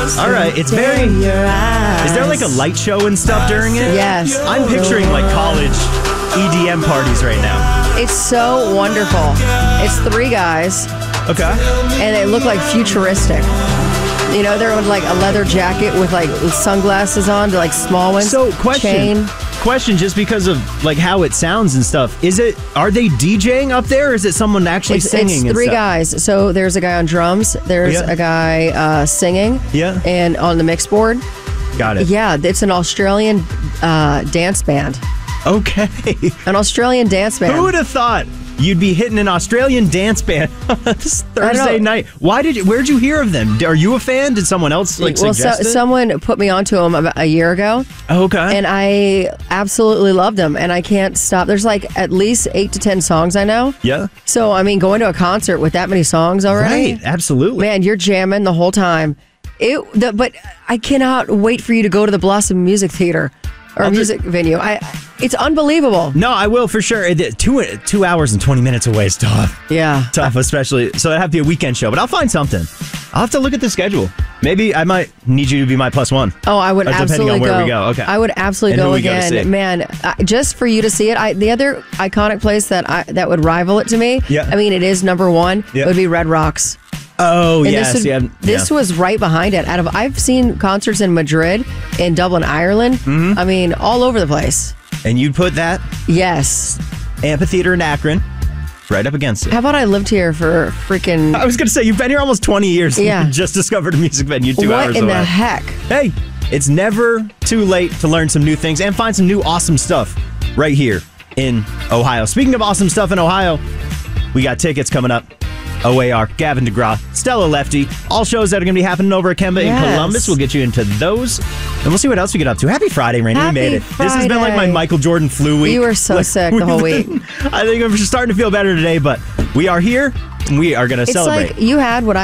All right, it's very... Is there like a light show and stuff during it? Yes. I'm picturing like college EDM parties right now. It's so wonderful. It's three guys. Okay. And they look like futuristic. You know, they're with like a leather jacket with like sunglasses on, like small ones. So, question, just because of like how it sounds and stuff. Are they DJing up there, or is it someone actually singing? It's three guys. So there's a guy on drums. There's a guy singing. Yeah. And on the mix board. Got it. Yeah, it's an Australian dance band. Okay. An Australian dance band. Who would have thought you'd be hitting an Australian dance band this Thursday night? Where'd you hear of them? Are you a fan? Did someone else suggest it? Someone put me onto them about a year ago. Okay. And I absolutely loved them, and I can't stop. There's like at least 8 to 10 songs I know. Yeah. So, I mean, going to a concert with that many songs already. Right, absolutely. Man, you're jamming the whole time. But I cannot wait for you to go to the Blossom Music Theater or music venue. It's unbelievable. No, I will for sure. 2 hours and 20 minutes away is tough. Yeah. Tough, especially. So it'd have to be a weekend show, but I'll find something. I'll have to look at the schedule. Maybe I might need you to be my +1. Oh, I would absolutely depending on where go. we go. Okay. I would absolutely go again. Man, just for you to see it. The other iconic place that would rival it to me, I mean, it is number one, would be Red Rocks. Oh, and yes. This was right behind it. I've seen concerts in Madrid, in Dublin, Ireland. Mm-hmm. I mean, all over the place. And you'd put that? Yes. Amphitheater in Akron right up against it. How about I lived here for freaking... I was going to say, you've been here almost 20 years. Yeah. And just discovered a music venue 2 hours away. What in the heck? Hey, it's never too late to learn some new things and find some new awesome stuff right here in Ohio. Speaking of awesome stuff in Ohio, we got tickets coming up. OAR, Gavin DeGraw, Stella Lefty, all shows that are going to be happening over at Kemba in Columbus. We'll get you into those, and we'll see what else we get up to. Happy Friday, Rainy. We made it. Friday. This has been like my Michael Jordan flu week. You were so sick the whole week. I think I'm starting to feel better today, but we are here, and we are going to celebrate. It's like you had what